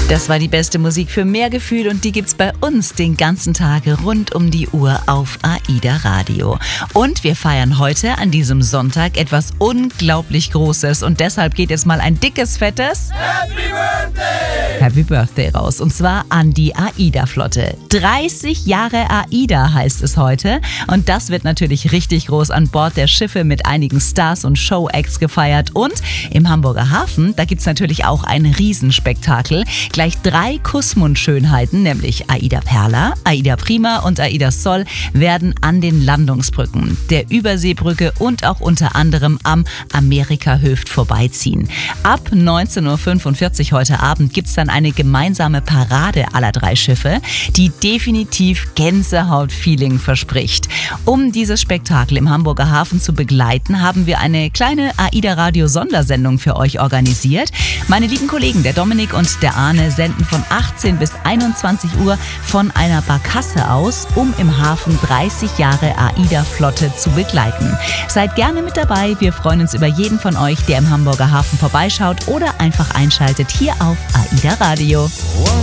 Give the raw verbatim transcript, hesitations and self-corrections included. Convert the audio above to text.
Das war die beste Musik für mehr Gefühl und die gibt's bei uns den ganzen Tag rund um die Uhr auf AIDA Radio. Und wir feiern heute an diesem Sonntag etwas unglaublich Großes und deshalb geht jetzt mal ein dickes, fettes Happy Birthday! Happy Birthday raus und zwar an die AIDA-Flotte. dreißig Jahre AIDA heißt es heute und das wird natürlich richtig groß an Bord der Schiffe mit einigen Stars und Show-Acts gefeiert und im Hamburger Hafen, da gibt's natürlich auch ein Riesenspektakel. Gleich drei Kussmund-Schönheiten, nämlich AIDA Perla, AIDA Prima und AIDA Sol, werden an den Landungsbrücken der Überseebrücke und auch unter anderem am Amerika-Höft vorbeiziehen. Ab neunzehn Uhr fünfundvierzig heute Abend gibt's dann eine gemeinsame Parade aller drei Schiffe, die definitiv Gänsehaut-Feeling verspricht. Um dieses Spektakel im Hamburger Hafen zu begleiten, haben wir eine kleine AIDA-Radio-Sondersendung für euch organisiert. Meine lieben Kollegen, der Dominik und der Arne, senden von achtzehn bis einundzwanzig Uhr von einer Barkasse aus, um im Hafen dreißig Jahre AIDA-Flotte zu begleiten. Seid gerne mit dabei, wir freuen uns über jeden von euch, der im Hamburger Hafen vorbeischaut oder einfach einschaltet hier auf AIDA Radio.